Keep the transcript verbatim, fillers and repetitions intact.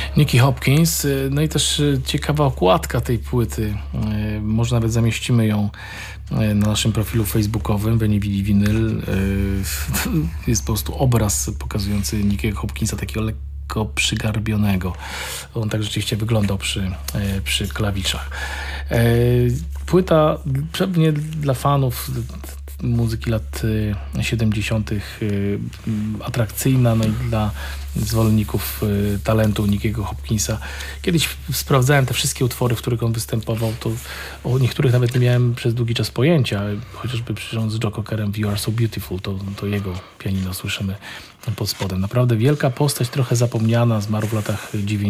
Nicky Hopkins, no i też ciekawa okładka tej płyty. Może nawet zamieścimy ją na naszym profilu facebookowym Venivili Vinyl. Jest po prostu obraz pokazujący Nickiego Hopkinsa, takiego lekko przygarbionego. On tak rzeczywiście wyglądał przy, przy klawiszach. Płyta pewnie dla fanów muzyki lat siedemdziesiątych atrakcyjna, no i dla zwolenników talentu Nickiego Hopkinsa. Kiedyś sprawdzałem te wszystkie utwory, w których on występował, to o niektórych nawet nie miałem przez długi czas pojęcia, chociażby przyjrząc z Joe Cockerem You Are So Beautiful, to, to jego pianino słyszymy pod spodem. Naprawdę wielka postać, trochę zapomniana, zmarł w latach dziewięćdziesiątych.